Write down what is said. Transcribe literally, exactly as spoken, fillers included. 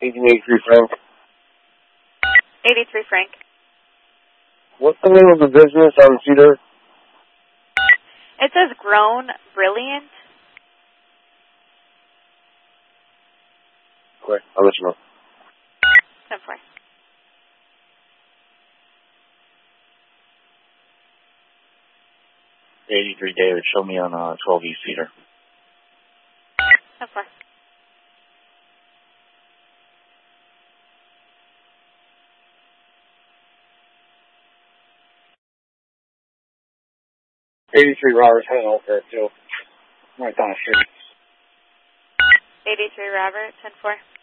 eighteen eighty-three Frank. eighty-three Frank. What's the name of the business on Cedar? It says Grown Brilliant. Okay, I'll let you know. ten four. eighty-three David, show me on uh, twelve East Cedar. ten four. eighty-three Roberts, heading over there too. Right down the street. eighty-three Robert, ten four.